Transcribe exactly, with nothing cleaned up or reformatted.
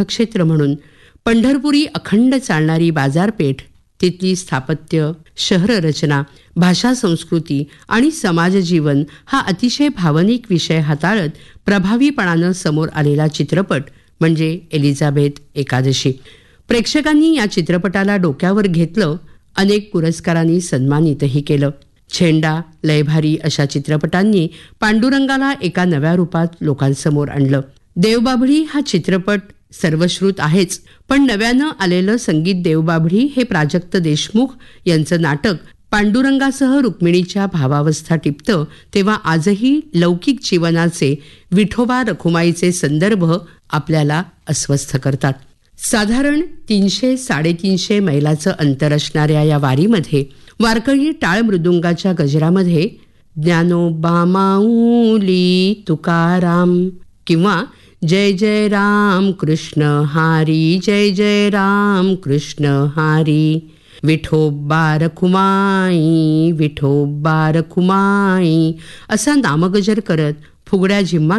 तीर्थक्षेत्र म्हणून, पंढरपुरी अखंड चालणारी बाजारपेठ, तिथली स्थापत्य, शहर रचना, भाषा संस्कृती आणि समाजजीवन हा अतिशय भावनिक विषय हाताळत प्रभावीपणानं समोर आलेला चित्रपट म्हणजे एलिझाबेथ एकादशी. प्रेक्षकांनी या चित्रपटाला डोक्यावर घेतलं, अनेक पुरस्कारांनी सन्मानितही केलं. छेंडा, लयभारी अशा चित्रपटांनी पांडुरंगाला एका नव्या रूपात लोकांसमोर आणलं. देवबाभळी हा चित्रपट सर्वश्रुत आहेच, पण नव्यानं आलेलं संगीत देवबाभळी हे प्राजक्त देशमुख यांचं नाटक पांडुरंगासह रुक्मिणीच्या भावावस्था टिपतं तेव्हा आजही लौकिक जीवनाचे, विठोबा रखुमाईचे संदर्भ आपल्याला अस्वस्थ करतात. साधारण तीनशे साडेतीनशे मैलाचं अंतर असणाऱ्या या वारीमध्ये वारकरी टाळ मृदुंगाच्या गजरामध्ये ज्ञानोबा माऊली तुकाराम किंवा जय जय राम कृष्ण हारी, जय जय राम कृष्ण हारी, विठोबा रखुमाई, विठोबा रखुमाई असा नामगजर करत फुगड्या झिम्मा